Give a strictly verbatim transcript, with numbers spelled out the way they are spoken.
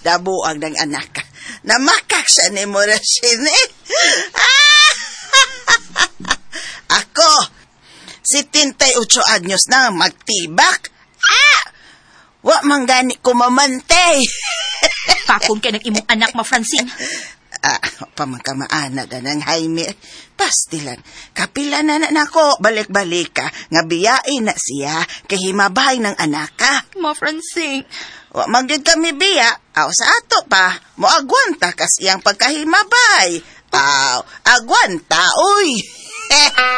dabuang ng anak ka. Namakak siya ni Morashin eh. Ako, sitintay ocho anyos na magtibak. Ah! Wa manggani ko mamantay. Pakong ka ng imong anak, ma Francine. Ah, pamangkamaana da ng Jaime. Pastilan, kapila na na nako, balik-balik ka, nga biyain na siya, kahimabay ng anak ka. Ma Francine. Wa magid kami biya, aw sa ato pa, mo agwanta kas iyang pagkahimabay. Aw, agwanta, uy.